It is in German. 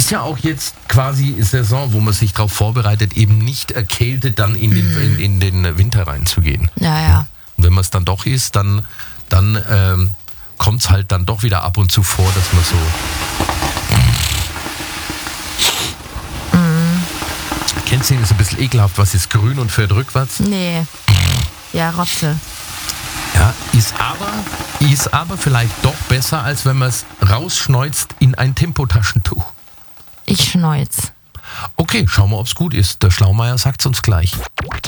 ist ja auch jetzt quasi Saison, wo man sich darauf vorbereitet, eben nicht erkältet dann in den Winter reinzugehen. Ja. Und wenn man es dann doch ist, dann kommt es halt dann doch wieder ab und zu vor, dass man so... Kennst du ihn? Ist ein bisschen ekelhaft. Was ist grün und fährt rückwärts? Nee. Ja, Rotze. Ja, ist aber vielleicht doch besser, als wenn man es rausschneuzt in ein Tempotaschentuch. Ich schneuz. Okay, schauen wir, ob es gut ist. Der Schlaumeier sagt es uns gleich.